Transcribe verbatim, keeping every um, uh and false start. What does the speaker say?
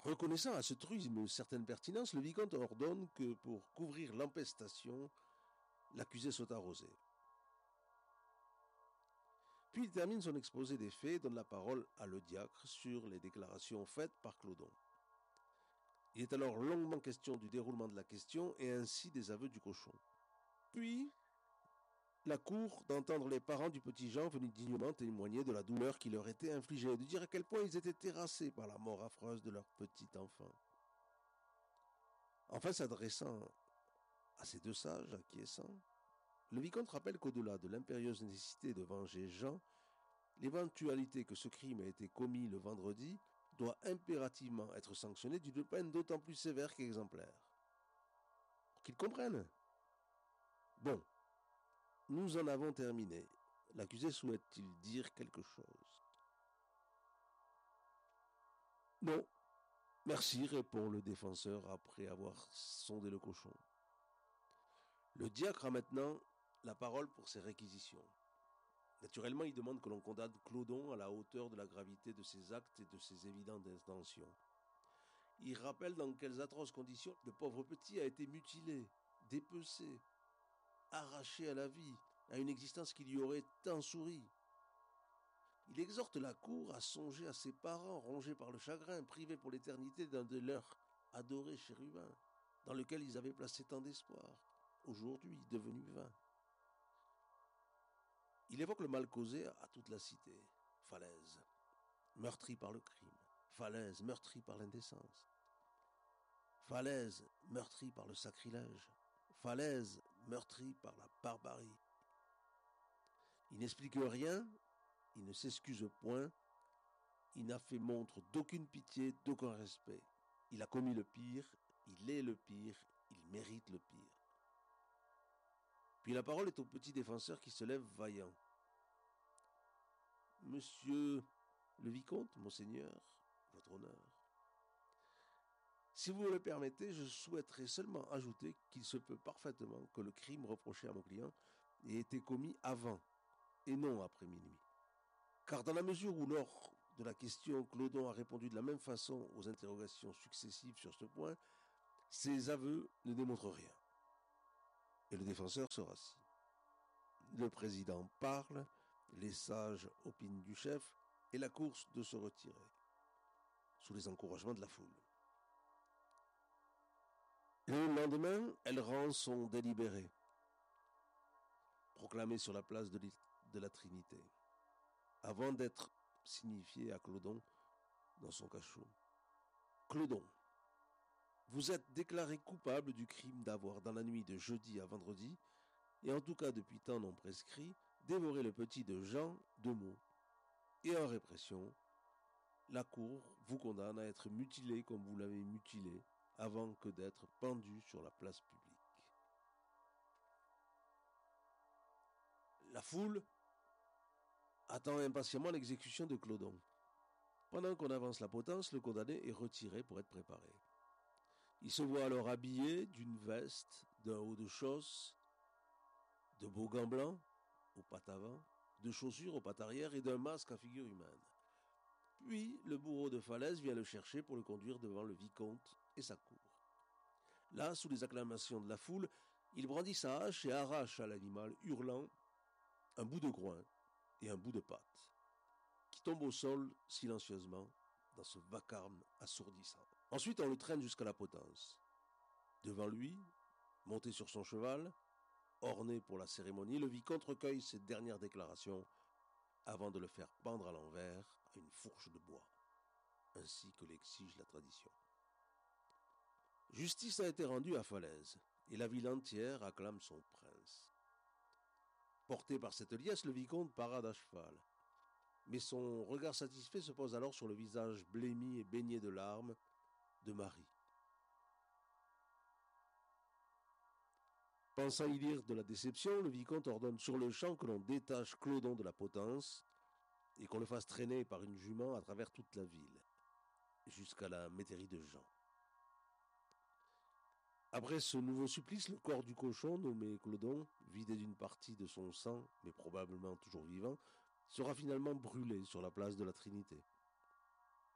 Reconnaissant à ce truisme une certaine pertinence, le vicomte ordonne que, pour couvrir l'empestation, l'accusé soit arrosé. Puis il termine son exposé des faits et donne la parole à le diacre sur les déclarations faites par Clodon. Il est alors longuement question du déroulement de la question et ainsi des aveux du cochon. Puis, la cour d'entendre les parents du petit Jean venus dignement témoigner de la douleur qui leur était infligée et de dire à quel point ils étaient terrassés par la mort affreuse de leur petit enfant. Enfin, s'adressant à ces deux sages acquiescents, le vicomte rappelle qu'au-delà de l'impérieuse nécessité de venger Jean, l'éventualité que ce crime ait été commis le vendredi doit impérativement être sanctionnée d'une peine d'autant plus sévère qu'exemplaire. Pour qu'ils comprennent. Bon, nous en avons terminé. L'accusé souhaite-t-il dire quelque chose? Non. Merci, répond le défenseur après avoir sondé le cochon. Le diacre a maintenant la parole pour ses réquisitions. Naturellement, il demande que l'on condamne Clodon à la hauteur de la gravité de ses actes et de ses évidentes intentions. Il rappelle dans quelles atroces conditions le pauvre petit a été mutilé, dépecé, arraché à la vie, à une existence qui lui aurait tant souri. Il exhorte la cour à songer à ses parents rongés par le chagrin, privés pour l'éternité d'un de leurs adorés chérubins, dans lequel ils avaient placé tant d'espoir, aujourd'hui devenu vain. Il évoque le mal causé à toute la cité. Falaise, meurtrie par le crime. Falaise, meurtrie par l'indécence. Falaise, meurtrie par le sacrilège. Falaise, meurtrie par la barbarie. Il n'explique rien, il ne s'excuse point, il n'a fait montre d'aucune pitié, d'aucun respect. Il a commis le pire, il est le pire, il mérite le pire. Puis la parole est au petit défenseur qui se lève vaillant. Monsieur le vicomte, monseigneur, votre honneur, si vous me le permettez, je souhaiterais seulement ajouter qu'il se peut parfaitement que le crime reproché à mon client ait été commis avant et non après minuit. Car dans la mesure où lors de la question, Clodon a répondu de la même façon aux interrogations successives sur ce point, ses aveux ne démontrent rien. Et le défenseur se rassit. Le président parle, les sages opinent du chef, et la course de se retirer, sous les encouragements de la foule. Le lendemain, elle rend son délibéré, proclamé sur la place de, de la Trinité, avant d'être signifié à Clodon dans son cachot. Clodon, vous êtes déclaré coupable du crime d'avoir, dans la nuit de jeudi à vendredi, et en tout cas depuis temps non prescrit, dévoré le petit de Jean de Meaux. Et en répression, la cour vous condamne à être mutilé comme vous l'avez mutilé, avant que d'être pendu sur la place publique. La foule attend impatiemment l'exécution de Clodon. Pendant qu'on avance la potence, le condamné est retiré pour être préparé. Il se voit alors habillé d'une veste, d'un haut de chausse, de beaux gants blancs aux pattes avant, de chaussures aux pattes arrière et d'un masque à figure humaine. Puis le bourreau de Falaise vient le chercher pour le conduire devant le vicomte et sa cour. Là, sous les acclamations de la foule, il brandit sa hache et arrache à l'animal, hurlant, un bout de groin et un bout de patte, qui tombe au sol silencieusement dans ce vacarme assourdissant. Ensuite, on le traîne jusqu'à la potence. Devant lui, monté sur son cheval, orné pour la cérémonie, le vicomte recueille ses dernières déclarations avant de le faire pendre à l'envers à une fourche de bois, ainsi que l'exige la tradition. Justice a été rendue à Falaise, et la ville entière acclame son prince. Porté par cette liesse, le vicomte parade à cheval. Mais son regard satisfait se pose alors sur le visage blêmi et baigné de larmes de Marie. Pensant y lire de la déception, le vicomte ordonne sur le champ que l'on détache Clodon de la potence et qu'on le fasse traîner par une jument à travers toute la ville, jusqu'à la métairie de Jean. Après ce nouveau supplice, le corps du cochon, nommé Clodon, vidé d'une partie de son sang, mais probablement toujours vivant, sera finalement brûlé sur la place de la Trinité.